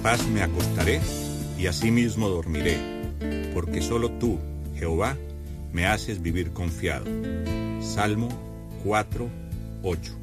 paz me acostaré y asimismo dormiré, porque solo tú, Jehová, me haces vivir confiado. Salmo 4:8.